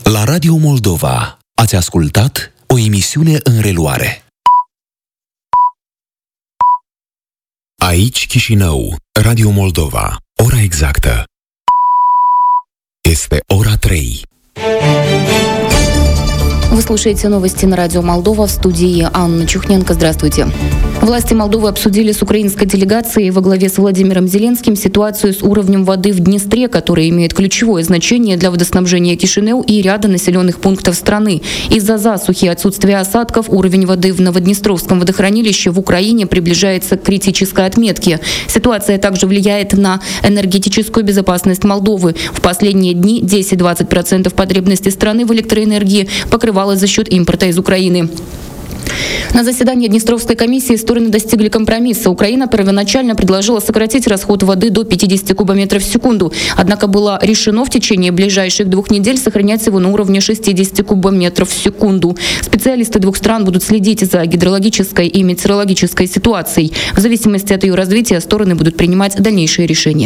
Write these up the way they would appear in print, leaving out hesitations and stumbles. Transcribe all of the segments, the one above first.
La Radio Moldova ați ascultat o emisiune în reluare. Aici Chișinău, Radio Moldova. Ora exactă este ora 3. Вы слушаете новости на Радио Молдова, в студии Анна Чухненко. Здравствуйте. Власти Молдовы обсудили с украинской делегацией во главе с Владимиром Зеленским ситуацию с уровнем воды в Днестре, которая имеет ключевое значение для водоснабжения Кишинеу и ряда населенных пунктов страны. Из-за засухи и отсутствия осадков уровень воды в Новоднестровском водохранилище в Украине приближается к критической отметке. Ситуация также влияет на энергетическую безопасность Молдовы. В последние дни 10-20% потребностей страны в электроэнергии покрывалось за счет импорта из Украины. На заседании Днестровской комиссии стороны достигли компромисса. Украина первоначально предложила сократить расход воды до 50 кубометров в секунду. Однако было решено в течение ближайших 2 недель сохранять его на уровне 60 кубометров в секунду. Специалисты двух стран будут следить за гидрологической и метеорологической ситуацией. В зависимости от ее развития стороны будут принимать дальнейшие решения.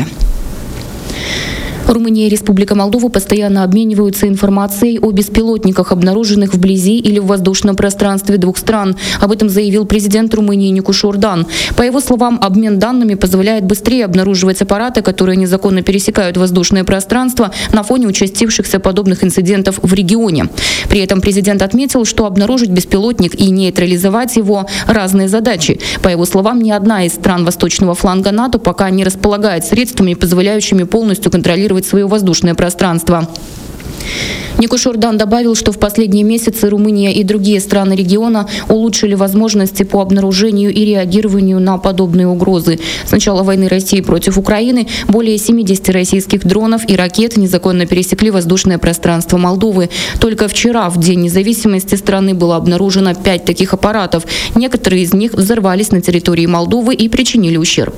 Румыния и Республика Молдова постоянно обмениваются информацией о беспилотниках, обнаруженных вблизи или в воздушном пространстве двух стран. Об этом заявил президент Румынии Никуш Ордан. По его словам, обмен данными позволяет быстрее обнаруживать аппараты, которые незаконно пересекают воздушное пространство на фоне участившихся подобных инцидентов в регионе. При этом президент отметил, что обнаружить беспилотник и нейтрализовать его – разные задачи. По его словам, ни одна из стран восточного фланга НАТО пока не располагает средствами, позволяющими полностью контролировать свое воздушное пространство. Никуш Ордан добавил, что в последние месяцы Румыния и другие страны региона улучшили возможности по обнаружению и реагированию на подобные угрозы. С начала войны России против Украины более 70 российских дронов и ракет незаконно пересекли воздушное пространство Молдовы. Только вчера, в День независимости страны, было обнаружено 5 таких аппаратов. Некоторые из них взорвались на территории Молдовы и причинили ущерб.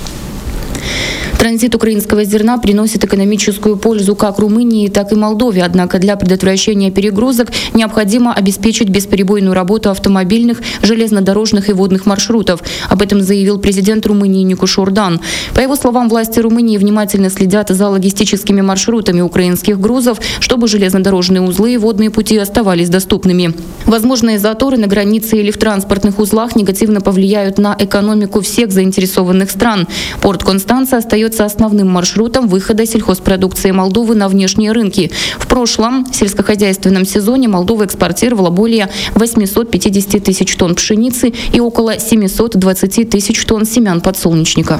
Транзит украинского зерна приносит экономическую пользу как Румынии, так и Молдове. Однако для предотвращения перегрузок необходимо обеспечить бесперебойную работу автомобильных, железнодорожных и водных маршрутов. Об этом заявил президент Румынии Никуш Ордан. По его словам, власти Румынии внимательно следят за логистическими маршрутами украинских грузов, чтобы железнодорожные узлы и водные пути оставались доступными. Возможные заторы на границе или в транспортных узлах негативно повлияют на экономику всех заинтересованных стран. Порт Констанца остается основным маршрутом выхода сельхозпродукции Молдовы на внешние рынки. В прошлом сельскохозяйственном сезоне Молдова экспортировала более 850 тысяч тонн пшеницы и около 720 тысяч тонн семян подсолнечника.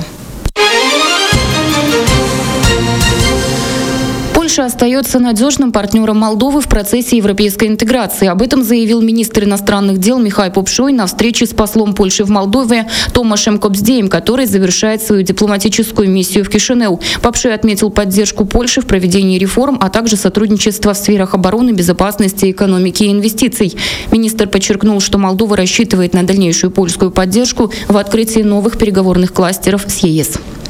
Польша остается надежным партнером Молдовы в процессе европейской интеграции. Об этом заявил министр иностранных дел Михай Попшой на встрече с послом Польши в Молдове Томашем Кобздеем, который завершает свою дипломатическую миссию в Кишинеу. Попшой отметил поддержку Польши в проведении реформ, а также сотрудничество в сферах обороны, безопасности, экономики и инвестиций. Министр подчеркнул, что Молдова рассчитывает на дальнейшую польскую поддержку в открытии новых переговорных кластеров с ЕС.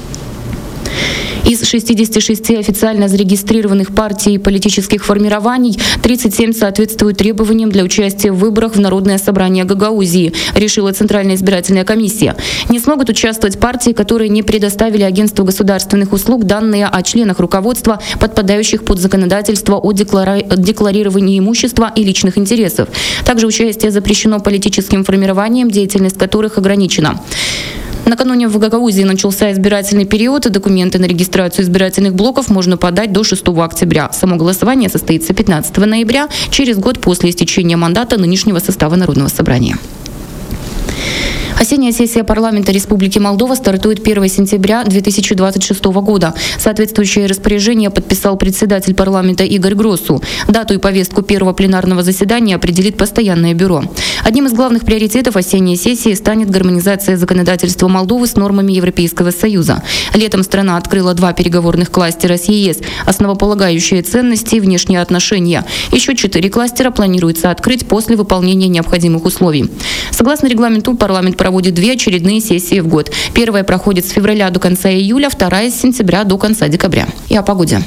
Из 66 официально зарегистрированных партий и политических формирований 37 соответствуют требованиям для участия в выборах в Народное собрание Гагаузии, решила Центральная избирательная комиссия. Не смогут участвовать партии, которые не предоставили Агентству государственных услуг данные о членах руководства, подпадающих под законодательство о декларировании имущества и личных интересов. Также участие запрещено политическим формированиям, деятельность которых ограничена. Накануне в Гагаузии начался избирательный период, и документы на регистрацию избирательных блоков можно подать до 6 октября. Само голосование состоится 15 ноября, через год после истечения мандата нынешнего состава Народного собрания. Осенняя сессия парламента Республики Молдова стартует 1 сентября 2026 года. Соответствующее распоряжение подписал председатель парламента Игорь Гросу. Дату и повестку первого пленарного заседания определит постоянное бюро. Одним из главных приоритетов осенней сессии станет гармонизация законодательства Молдовы с нормами Европейского Союза. Летом страна открыла 2 переговорных кластера с ЕС – основополагающие ценности и внешние отношения. Еще 4 кластера планируется открыть после выполнения необходимых условий. Согласно регламенту, парламент проводит 2 очередные сессии в год. Первая проходит с февраля до конца июля, вторая с сентября до конца декабря. И о погоде.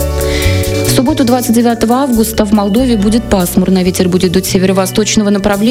В субботу 29 августа в Молдове будет пасмурно. Ветер будет дуть северо-восточного направления.